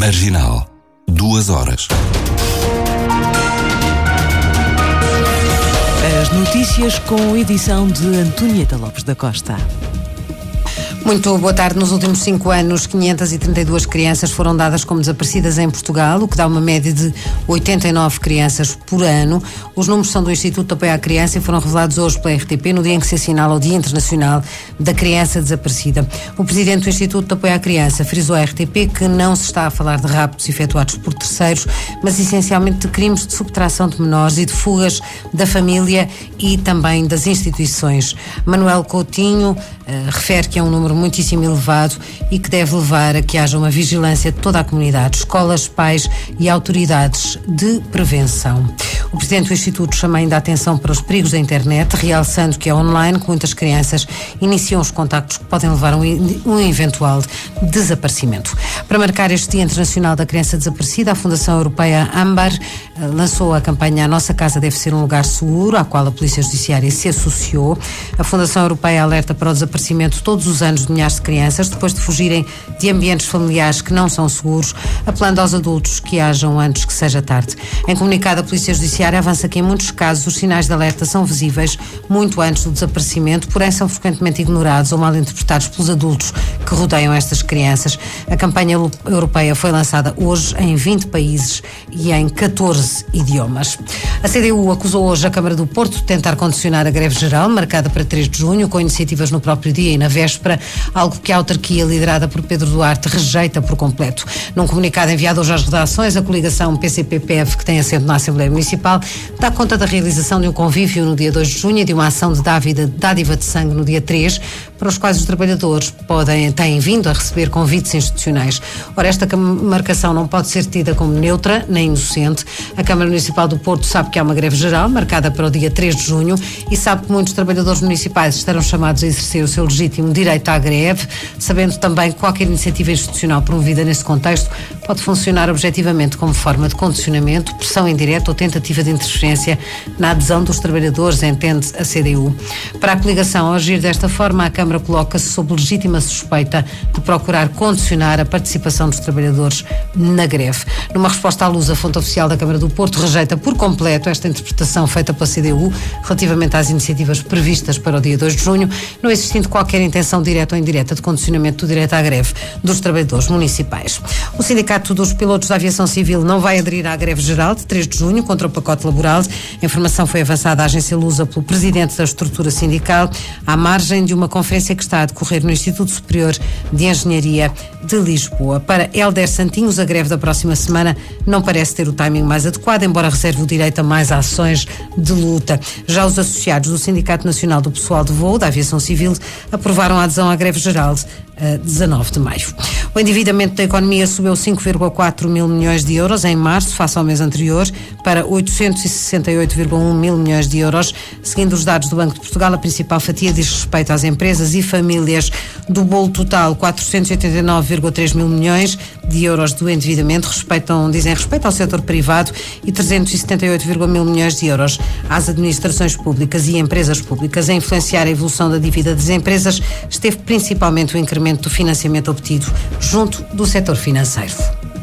Arginal. 2 horas. As notícias com edição de Antonieta Lopes da Costa. Muito boa tarde. Nos últimos 5 anos, 532 crianças foram dadas como desaparecidas em Portugal, o que dá uma média de 89 crianças por ano. Os números são do Instituto de Apoio à Criança e foram revelados hoje pela RTP, no dia em que se assinala o Dia Internacional da Criança Desaparecida. O presidente do Instituto de Apoio à Criança frisou à RTP que não se está a falar de raptos efetuados por terceiros, mas essencialmente de crimes de subtração de menores e de fugas da família e também das instituições. Manuel Coutinho refere que é um número muitíssimo elevado e que deve levar a que haja uma vigilância de toda a comunidade, escolas, pais e autoridades de prevenção. O presidente do Instituto chama ainda a atenção para os perigos da internet, realçando que é online que muitas crianças iniciam os contactos que podem levar a um eventual desaparecimento. Para marcar este Dia Internacional da Criança Desaparecida, a Fundação Europeia Ambar lançou a campanha A Nossa Casa Deve Ser um Lugar Seguro, à qual a Polícia Judiciária se associou. A Fundação Europeia alerta para o desaparecimento todos os anos de milhares de crianças, depois de fugirem de ambientes familiares que não são seguros, apelando aos adultos que hajam antes que seja tarde. Em comunicado, a Polícia Judiciária avança que em muitos casos os sinais de alerta são visíveis muito antes do desaparecimento, porém são frequentemente ignorados ou mal interpretados pelos adultos que rodeiam estas crianças. A campanha europeia foi lançada hoje em 20 países e em 14 idiomas. A CDU acusou hoje a Câmara do Porto de tentar condicionar a greve geral, marcada para 3 de junho, com iniciativas no próprio dia e na véspera, algo que a autarquia liderada por Pedro Duarte rejeita por completo. Num comunicado enviado hoje às redações, a coligação PCP-PEV, que tem assento na Assembleia Municipal, dá conta da realização de um convívio no dia 2 de junho e de uma ação de dádiva de sangue no dia 3, para os quais os trabalhadores têm vindo a receber convites institucionais. Ora, esta marcação não pode ser tida como neutra nem inocente. A Câmara Municipal do Porto sabe que há uma greve geral marcada para o dia 3 de junho e sabe que muitos trabalhadores municipais estarão chamados a exercer o seu legítimo direito à greve, sabendo também que qualquer iniciativa institucional promovida nesse contexto pode funcionar objetivamente como forma de condicionamento, pressão indireta ou tentativa de interferência na adesão dos trabalhadores, entende a CDU. Para a coligação, ao agir desta forma, a Câmara coloca-se sob legítima suspeita de procurar condicionar a participação dos trabalhadores na greve. Numa resposta à luz, a fonte oficial da Câmara do Porto rejeita por completo esta interpretação feita pela CDU relativamente às iniciativas previstas para o dia 2 de junho, não existindo qualquer intenção direta ou indireta de condicionamento do direito à greve dos trabalhadores municipais. O Sindicato dos Pilotos da Aviação Civil não vai aderir à greve geral de 3 de junho contra o pacote laboral. A informação foi avançada à agência Lusa pelo presidente da estrutura sindical, à margem de uma conferência que está a decorrer no Instituto Superior de Engenharia de Lisboa. Para Hélder Santinhos, a greve da próxima semana não parece ter o timing mais adequado, embora reserve o direito a mais ações de luta. Já os associados do Sindicato Nacional do Pessoal de Voo da Aviação Civil aprovaram a adesão à greve geral a 19 de maio. O endividamento da economia subiu 5,4 mil milhões de euros em março, face ao mês anterior, para 868,1 mil milhões de euros. Seguindo os dados do Banco de Portugal, a principal fatia diz respeito às empresas e famílias. Do bolo total, 489,3 mil milhões de euros do endividamento dizem respeito ao setor privado e 378,1 mil milhões de euros às administrações públicas e empresas públicas. A influenciar a evolução da dívida das empresas esteve principalmente o incremento do financiamento obtido junto do setor financeiro.